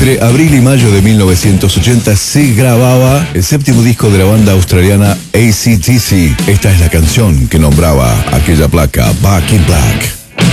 Entre abril y mayo de 1980 se grababa el séptimo disco de la banda australiana AC/DC. Esta es la canción que nombraba aquella placa, Back in Black.